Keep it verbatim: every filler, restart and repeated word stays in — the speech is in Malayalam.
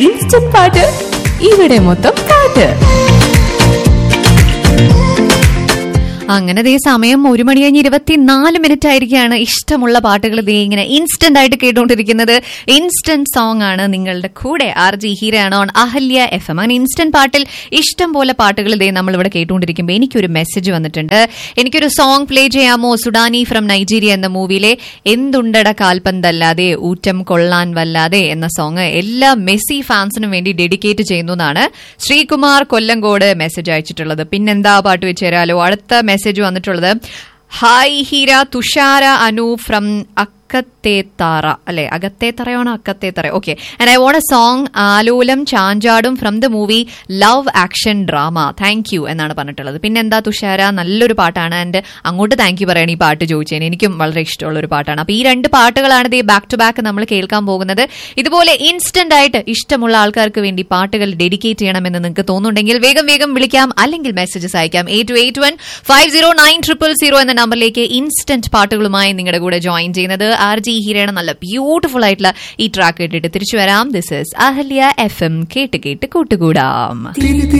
ഇൻസ്റ്റന്റ് പാട്ട് ഇവിടെ മൊത്തം പാട്ട്. അങ്ങനെ ദേ സമയം ഒരു മണി കഴിഞ്ഞ് ഇരുപത്തിനാല് മിനിറ്റ് ആയിരിക്കുകയാണ്. ഇഷ്ടമുള്ള പാട്ടുകൾ ദേ ഇങ്ങനെ ഇൻസ്റ്റന്റ് ആയിട്ട് കേട്ടുകൊണ്ടിരിക്കുന്നത്. ഇൻസ്റ്റന്റ് സോങ് ആണ് നിങ്ങളുടെ കൂടെ R G ഹീരയാണ് on Ahalya F M. അങ്ങനെ ഇൻസ്റ്റന്റ് പാട്ടിൽ ഇഷ്ടം പോലെ പാട്ടുകൾ ദേ നമ്മളിവിടെ കേട്ടുകൊണ്ടിരിക്കുമ്പോൾ എനിക്കൊരു മെസ്സേജ് വന്നിട്ടുണ്ട്. എനിക്കൊരു സോങ് പ്ലേ ചെയ്യാമോ? സുഡാനി ഫ്രം നൈജീരിയ എന്ന മൂവിയിലെ എന്തുണ്ടട കാൽപന്തല്ലാതെ ഊറ്റം കൊള്ളാൻ വല്ലാതെ എന്ന സോങ് എല്ലാ മെസ്സി ഫാൻസിനും വേണ്ടി ഡെഡിക്കേറ്റ് ചെയ്യുന്നു എന്നാണ് ശ്രീകുമാർ കൊല്ലങ്കോട് മെസ്സേജ് അയച്ചിട്ടുള്ളത്. പിന്നെന്താ പാട്ട് വെച്ച് തരാലോ. അടുത്ത മെസ്സേജ് വന്നിട്ടുള്ളത്, ഹായ് ഹീര, തുഷാര അനു ഫ്രം അക്കത്തേത്തറ അല്ലെ, അകത്തേത്തറയാണോ അക്കത്തേത്തറ? Okay. And I won't A song Alolam ചാഞ്ചാടും from the movie love action drama. Thank you എന്നാണ് പറഞ്ഞിട്ടുള്ളത്. പിന്നെന്താ തുഷാര, നല്ലൊരു പാട്ടാണ്. ആൻഡ് അങ്ങോട്ട് താങ്ക് യു പറയണം ഈ പാട്ട് ചോദിച്ചതിന്. എനിക്കും വളരെ ഇഷ്ടമുള്ള ഒരു പാട്ടാണ്. അപ്പൊ ഈ രണ്ട് പാട്ടുകളാണ് ദേ ബാക്ക് ടു ബാക്ക് നമ്മൾ കേൾക്കാൻ പോകുന്നത്. ഇതുപോലെ ഇൻസ്റ്റന്റ് ആയിട്ട് ഇഷ്ടമുള്ള ആൾക്കാർക്ക് വേണ്ടി പാട്ടുകൾ ഡെഡിക്കേറ്റ് ചെയ്യണമെന്ന് നിങ്ങൾക്ക് തോന്നുന്നുണ്ടെങ്കിൽ വേഗം വേഗം വിളിക്കാം, അല്ലെങ്കിൽ മെസ്സേജസ് അയക്കാം. Eight to eight one five zero nine triple zero എന്ന നമ്പറിലേക്ക് ഇൻസ്റ്റന്റ് പാട്ടുകളുമായി നിങ്ങളുടെ കൂടെ ജോയിൻ ചെയ്യുന്നത് ആർ ജി ഹീരയുടെ നല്ല ബ്യൂട്ടിഫുൾ ആയിട്ടുള്ള ഈ ട്രാക്ക് കേട്ടിട്ട് തിരിച്ചു വരാം. This is Ahalya F M. കേട്ട് കേട്ട് കൂട്ടുകൂടാം.